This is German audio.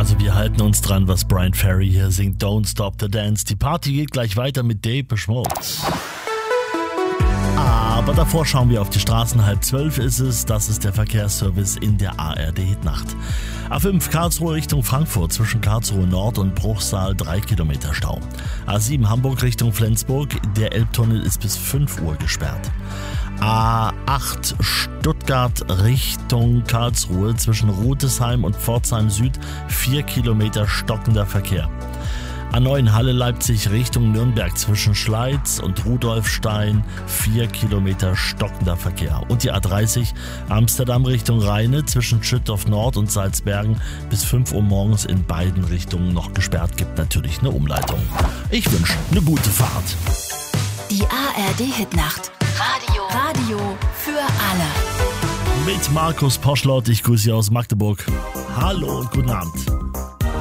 Also wir halten uns dran, was Brian Ferry hier singt. Don't Stop the Dance. Die Party geht gleich weiter mit Depeche Mode. Aber davor schauen wir auf die Straßen. 11:30 ist es. Das ist der Verkehrsservice in der ARD-Hitnacht. A5 Karlsruhe Richtung Frankfurt zwischen Karlsruhe Nord und Bruchsal 3 Kilometer Stau. A7 Hamburg Richtung Flensburg. Der Elbtunnel ist bis 5 Uhr gesperrt. A8 Stuttgart Richtung Karlsruhe zwischen Rudesheim und Pforzheim Süd 4 Kilometer stockender Verkehr. A9 Halle Leipzig Richtung Nürnberg zwischen Schleiz und Rudolfstein 4 Kilometer stockender Verkehr. Und die A30 Amsterdam Richtung Rheine zwischen Schüttorf Nord und Salzbergen bis 5 Uhr morgens in beiden Richtungen noch gesperrt. Gibt natürlich eine Umleitung. Ich wünsche eine gute Fahrt. Die ARD-Hitnacht. Radio für alle. Mit Markus Poschlott. Ich grüße Sie aus Magdeburg. Hallo und guten Abend.